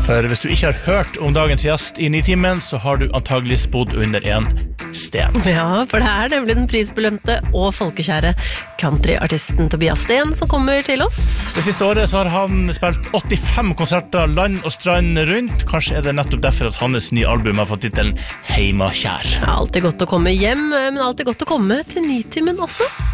For hvis du ikke har hørt om dagens gjest i Nitimen, så har du antagelig bodd under en sten. Ja, for det nemlig den prisbelønte og folkekjære countryartisten Tobias Sten som kommer til oss. Det siste året så har han spilt 85 konserter land og strand rundt. Kanskje det nettopp derfor at hans nye album har fått titelen Heimakjær. Ja, alltid godt å komme hjem, men alltid godt å komme til Nitimen også.